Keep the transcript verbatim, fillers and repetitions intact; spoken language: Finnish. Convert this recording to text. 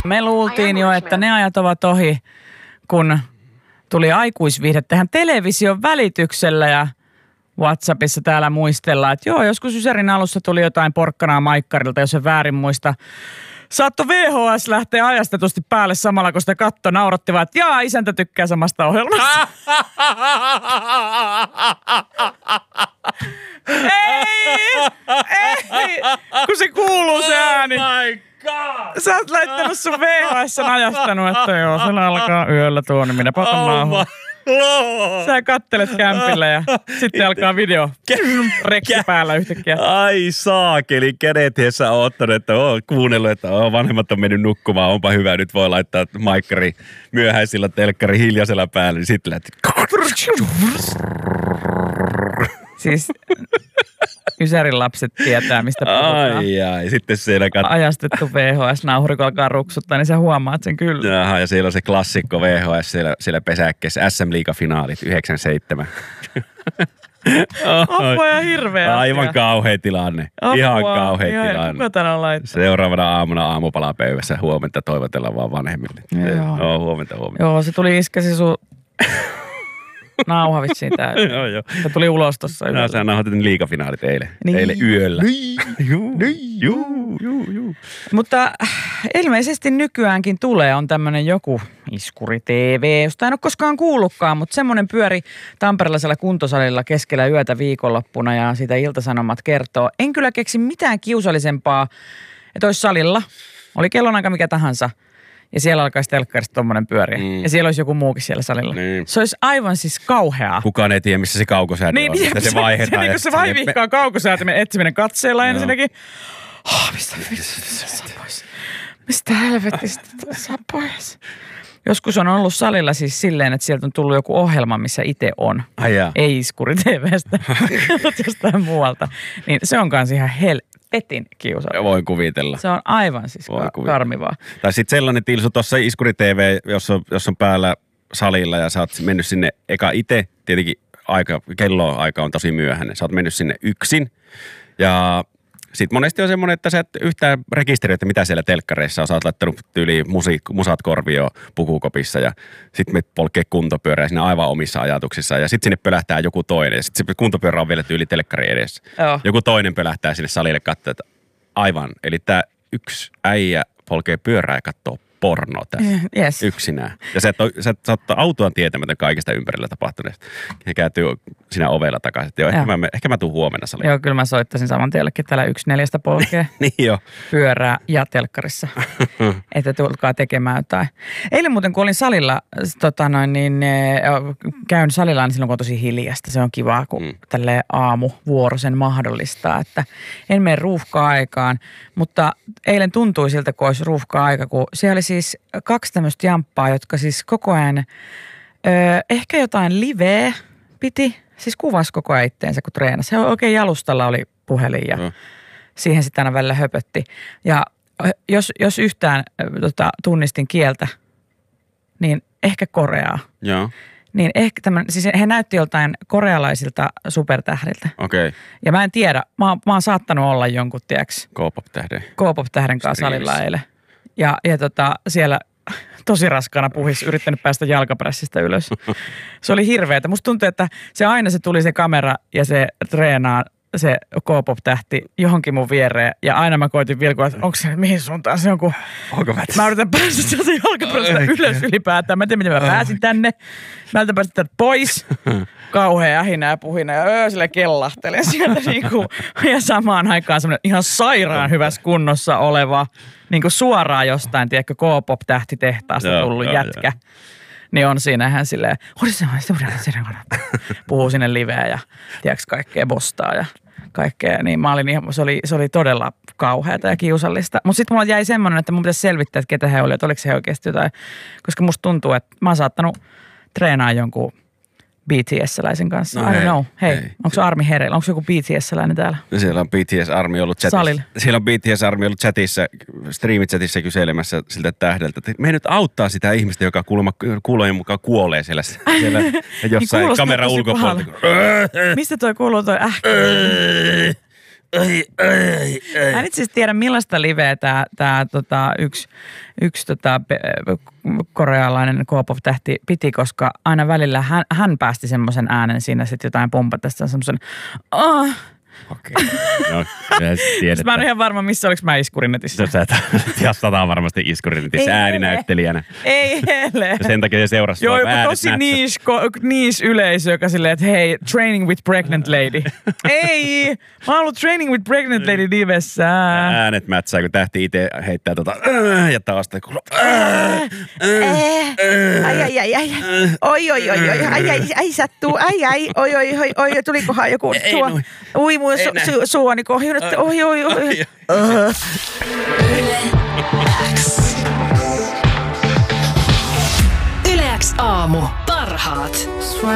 Me luultiin jo, että ne ajat ovat ohi, kun tuli aikuisviihde tähän television välityksellä ja WhatsAppissa täällä muistellaan, että joo, joskus Ysärin alussa tuli jotain porkkanaa Maikkarilta, jos en väärin muista. Saatto V H S lähteä ajastetusti päälle samalla, kun sitä katto naurattivat, että jaa, isäntä tykkää samasta ohjelmasta. ei, ei, kun se kuuluu se ääni. Oh my God. Sä oot laittanut sun V H S:n ajastanut, että joo, se alkaa yöllä tuo, niin minäpä otan nauhoa. Sä kattelet kämpillä ja sitten alkaa video rekki päällä yhtäkkiä. Ai saakeli, kädet sä oot ottanut, että oon kuunnellut, että oon vanhemmat on mennyt nukkumaan, onpa hyvä, nyt voi laittaa maikkari myöhäisillä telkkari hiljaisella päällä, niin sitten lähti. Siis Ysärin lapset tietää, mistä puhutaan. Ai ai, sitten siellä kat... Ajastettu V H S-nauhuri, kun alkaa ruksuttaa, niin sä huomaat sen kyllä. Jaha, ja siellä on se klassikko V H S siellä, siellä pesäkkeessä, S M-liigafinaalit yhdeksänkymmentäseitsemän. Apua ja hirveä. Aivan kauhea tilanne. Apua, ihan kauhea ihan, tilanne. Kuka tänään laittaa? Seuraavana aamuna aamupalapöydässä huomenta toivotellaan vaan vanhemmille. Joo. Joo, huomenta, huomenta. Joo, se tuli iskäsi sun nauha vissiin täällä. Joo, joo. Se tuli ulos tossa yöllä. No, sä nauhoitit liigafinaalit eilen. Niin. Eilen yöllä. Niin. Juu, juu, juu, juu. Mutta ilmeisesti nykyäänkin tulee, on tämmönen joku Iskuri T V, josta en ole koskaan kuullutkaan, mutta semmoinen pyöri Tamperelaisella kuntosalilla keskellä yötä viikonloppuna ja sitä Ilta-Sanomat kertoo. En kyllä keksi mitään kiusallisempaa, että olisi salilla, oli kellonaika mikä tahansa. Ja siellä alkaisi telkkarista tommonen pyöriä. Mm. Ja siellä olisi joku muukin siellä salilla. Niin. Se olisi aivan siis kauheaa. Kukaan ei tiedä, missä se kaukosäädö niin, on. Niin, se, se vaihetaan. Se, ja se vaivihkaa kaukosäätimen etsiminen katseella ensinnäkin. Oh, mistä saa pois? Mistä helvetistä saa pois? Joskus on ollut salilla siis silleen, että sieltä on tullut joku ohjelma, missä itse on. Ai ei Iskuri T V:stä, mutta jostain muualta. Niin se on kans ihan helvetin kiusallista. Voin kuvitella. Se on aivan siis ka- karmivaa. Tai sitten sellainen tilsu tuossa Iskuri T V, jos on, jos on päällä salilla ja sä oot mennyt sinne eka itse, tietenkin aika, kello aika on tosi myöhäinen. Sä oot mennyt sinne yksin ja sitten monesti on semmoinen, että sä et yhtään rekisteröi, että mitä siellä telkkareissa on. Sä oot laittanut tyyliin musiik- musat korvioon pukukopissa ja sitten me polkee kuntopyörää siinä aivan omissa ajatuksissa. Ja sitten sinne pölähtää joku toinen ja sitten se kuntopyörä on vielä tyyli telkkari edessä. Joo. Joku toinen pölähtää sinne salille katsoa, että aivan. Eli tää yksi äijä polkee pyörää ja katsoo pornoa tässä yes. yksinään. Ja sä, et ole, sä, sä oot autoan tietämätön kaikesta ympärillä tapahtuneesta. Ja kääntyy siinä ovella takaisin. Joo, ehkä, mä, ehkä mä tuun huomenna saliin. Joo, kyllä mä soittaisin saman tiellekin täällä yksi neljästä polkee niin jo. pyörää ja telkkarissa, että tulkaa tekemään jotain. Eilen muuten, kun olin salilla, tota noin, niin käyn salilla, niin silloin kun on tosi hiljasta. Se on kiva, kun mm. tälleen aamuvuoro sen mahdollistaa, että en mene ruuhka-aikaan. Mutta eilen tuntui siltä, kun olisi ruuhka-aika, kun siellä oli siis kaksi tämmöistä jamppaa, jotka siis koko ajan ö, ehkä jotain liveä piti, siis kuvasi koko ajan itteensä, kun treenasi. Se oikein jalustalla oli puhelin ja mm. siihen sitten aina välillä höpötti. Ja jos, jos yhtään tota, tunnistin kieltä, niin ehkä koreaa. Joo. Niin ehkä tämän, siis he näytti joltain korealaisilta supertähdiltä. Okei. Okay. Ja mä en tiedä, mä, mä oon saattanut olla jonkun, tiedäks, K-pop-tähden. K-pop-tähden kanssa salilla eilen. Ja, ja tota, siellä tosi raskaana puhis, yrittänyt päästä jalkapressistä ylös. Se oli hirveetä. Musta tuntuu, että se aina se tuli se kamera ja se treenaa se K-pop-tähti johonkin mun viereen. Ja aina mä koitin vilkua, että onko se mihin suuntaan se on, kun mä yritän päästä sieltä jalkapressistä ylös ylipäätään. Mä en tiedä, miten mä pääsin tänne. Mä yritän päästä täältä pois. Kauhea ähinä ja puhina ja öö, sille kellahtelen sieltä niinku. Ja samaan aikaan semmoinen ihan sairaan hyvässä kunnossa oleva, niinku suoraan jostain, tiedätkö, K-pop-tähtitehtaasta tullut joo, jätkä. Joo. Niin on siinä hän silleen, puhuu sinne liveä ja tiedätkö kaikkea bostaa ja kaikkea. Niin mä olin ihan, se oli, se oli todella kauheata ja kiusallista. Mutta sitten mulla jäi semmoinen, että mun pitäisi selvittää, että ketä he oli, että oliko se oikeasti jotain. Koska musta tuntuu, että mä oon saattanut treenaa jonkun B T S-läisen kanssa. No I don't know. Hei, hei. Onko se Armi hereillä? Onko joku B T S-läinen täällä? Siellä on B T S-armi ollut chatissa. Salille. Siellä on B T S-armi ollut chatissa, streamichatissa kyselemässä siltä tähdeltä. Me nyt auttaa sitä ihmistä, joka kuulemma, kuulojen mukaan kuolee siellä, siellä jossain niin kameran ulkopuolella. Mistä toi kuuluu toi ähkä? Ai, ai, ai. Mä en itse asiassa tiedä, millaista liveä tämä tää, tota, yksi, yksi tota, pe, korealainen K-pop-tähti piti, koska aina välillä hän, hän päästi semmoisen äänen siinä sitten jotain pompatessa, semmoisen oh. Okei, no kyllä tiedetään. Mä en ole ihan varma, missä oliko mä Iskurinetissä. Sä jastataan varmasti Iskurinetissä ääninäyttelijänä. Ei hele. Sen takia se seurasi. Joo, joku tosi niche, niche yleisö, joka silleen, että hei, Training with Pregnant Lady. Ei, mä oon ollut Training with Pregnant Lady livessä. Äänet mätsää, kun tähti itse heittää tota, ja taas te kuuluu. Ai, ai, ai, ai. Oi, oi, oi, oi. Ai, ai, ai, sattuu. Ai, ai, oi, oi, oi, oi. Tulikohan joku tuo. Ui, mun su, su, suoni kohjunut. Oi, oi, oi. Yle X aamu. Parhaat.